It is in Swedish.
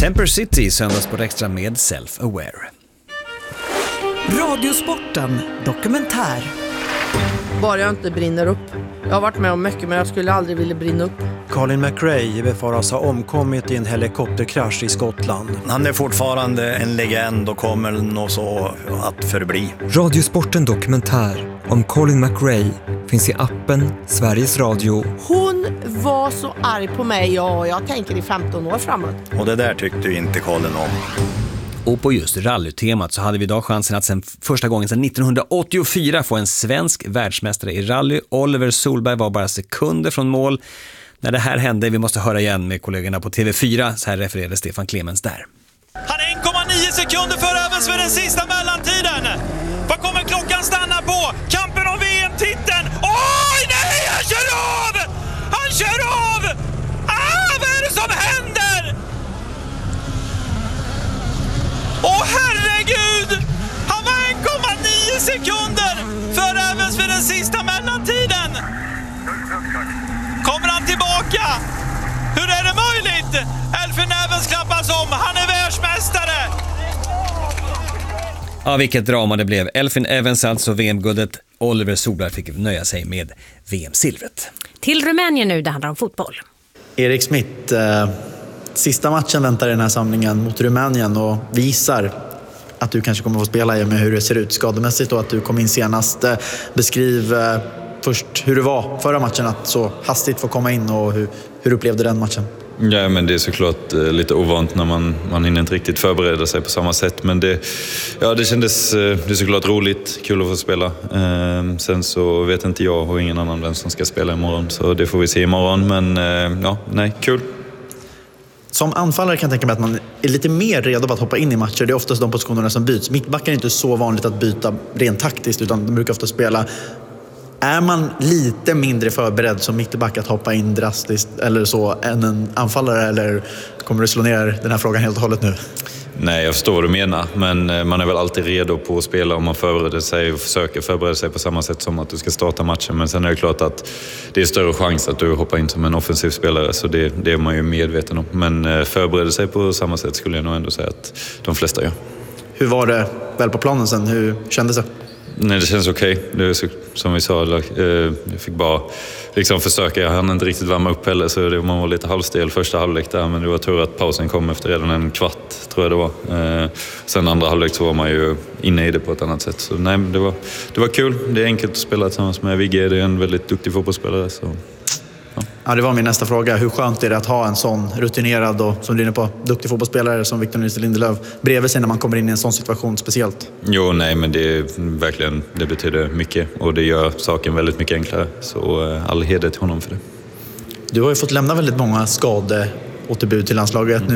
Temper City, Söndagssport Extra med Self-Aware. Radiosporten dokumentär. Bara jag inte brinner upp. Jag har varit med om mycket, men jag skulle aldrig vilja brinna upp. Colin McRae befaras ha omkommit i en helikopterkrasch i Skottland. Han är fortfarande en legend och kommer nog så att förbli. Radiosporten dokumentär om Colin McRae finns i appen Sveriges Radio. Hon var så arg på mig och jag tänker i 15 år framåt. Och det där tyckte ju inte Colin om. Och på just rallytemat så hade vi idag chansen att första gången sedan 1984 få en svensk världsmästare i rally. Oliver Solberg var bara sekunder från mål när det här hände. Vi måste höra igen med kollegorna på TV4. Så här refererade Stefan Clemens där. Han är 1,9 sekunder för Evans för den sista mellantiden. Vad kommer klockan stanna på? Kampen om VM-titeln. Oj, nej, han kör av! Han kör av! Vad är det som händer? Åh, herregud! Han var 1,9 sekunder för Evans för den sista mellantiden. Kommer han tillbaka? Hur är det möjligt? Elfyn Evans klappas om. Han är världsmästare. Ja, vilket drama det blev. Elfyn Evans alltså VM-guldet. Oliver Solberg fick nöja sig med VM-silvret. Till Rumänien nu, det handlar om fotboll. Erik Smith, sista matchen väntar i den här samlingen mot Rumänien och visar att du kanske kommer att få spela i med hur det ser ut skademässigt och att du kom in senast. Beskriv först hur det var förra matchen att så hastigt få komma in och hur upplevde den matchen? Ja, men det är såklart lite ovant när man hinner inte riktigt förbereda sig på samma sätt. Men det kändes det är såklart roligt, kul att få spela. Sen så vet inte jag och ingen annan vem som ska spela imorgon. Så det får vi se imorgon, men kul. Som anfallare kan jag tänka mig att man är lite mer redo att hoppa in i matcher. Det är oftast de positionerna som byts. Mittbackar är inte så vanligt att byta rent taktiskt, utan de brukar ofta spela. Är man lite mindre förberedd som mittback att hoppa in drastiskt eller så än en anfallare, eller kommer du slå ner den här frågan helt och hållet nu? Nej, jag förstår vad du menar, men man är väl alltid redo på att spela om man förbereder sig och försöker förbereda sig på samma sätt som att du ska starta matchen. Men sen är det klart att det är större chans att du hoppar in som en offensiv spelare, så det är man ju medveten om. Men förbereda sig på samma sätt skulle jag nog ändå säga att de flesta gör. Hur var det väl på planen sen? Hur kändes det? Nej, det känns okej. Det är som vi sa, jag fick bara försöka. Jag hann inte riktigt värma upp heller, så man var lite halvstel första halvlek där. Men det var tur att pausen kom efter redan en kvart, tror jag det var. Sen andra halvlek så var man ju inne i det på ett annat sätt. Så nej, det var kul. Det är enkelt att spela tillsammans med Vigge. Det är en väldigt duktig fotbollsspelare, så... Ja, det var min nästa fråga. Hur skönt är det att ha en sån rutinerad och, som du är inne på, duktig fotbollsspelare som Victor Nilsson Lindelöf bredvid sig när man kommer in i en sån situation speciellt? Jo, nej, men det betyder mycket och det gör saken väldigt mycket enklare. Så all heder till honom för det. Du har ju fått lämna väldigt många skadeåterbud till landslaget nu.